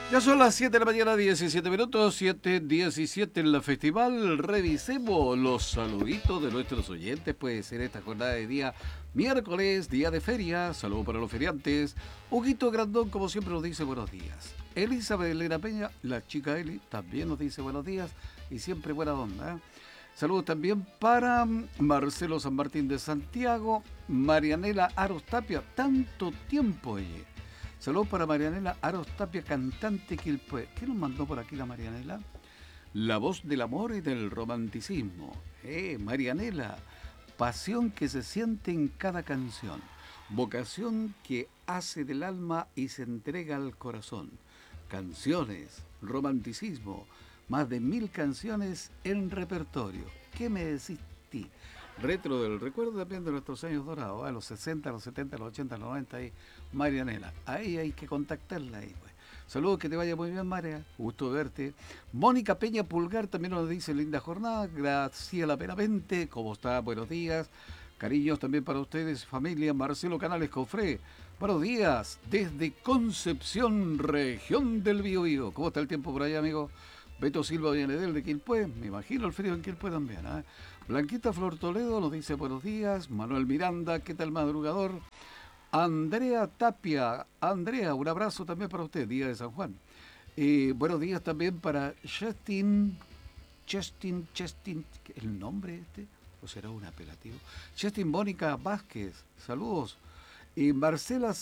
Ya son las 7 de la mañana, 17 minutos, 7:17 en la festival. Revisemos los saluditos de nuestros oyentes, pues en esta jornada de día miércoles, día de feria. Saludos para los feriantes. Huguito Grandón, como siempre, nos dice buenos días. Elizabeth Elena Peña, la chica Eli, también nos dice buenos días y siempre buena onda. Saludos también para Marcelo San Martín de Santiago, Marianela Aros Tapia, tanto tiempo ella. Saludos para Marianela Aros Tapia, cantante Quilpué. ¿Qué nos mandó por aquí la Marianela? La voz del amor y del romanticismo. Marianela, pasión que se siente en cada canción. Vocación que hace del alma y se entrega al corazón. Canciones, romanticismo, más de 1000 canciones en repertorio. ¿Qué me decís ti? Retro del recuerdo también de nuestros años dorados, los 60, los 70, los 80, los 90, ahí, Marianela. Ahí hay que contactarla ahí, pues. Saludos, que te vaya muy bien, María. Gusto verte. Mónica Peña Pulgar también nos dice linda jornada. Graciela Penavente, ¿cómo está? Buenos días. Cariños también para ustedes, familia. Marcelo Canales Cofré. Buenos días, desde Concepción, región del Biobío. ¿Cómo está el tiempo por allá, amigo? Beto Silva Villanedel de Quilpué, me imagino el frío en Quilpué también. Blanquita Flor Toledo nos dice buenos días. Manuel Miranda, ¿qué tal madrugador? Andrea Tapia, Andrea, un abrazo también para usted, día de San Juan. Buenos días también para Chestin, ¿el nombre este? ¿O será un apelativo? Chestin Mónica Vázquez, saludos. Y Marcela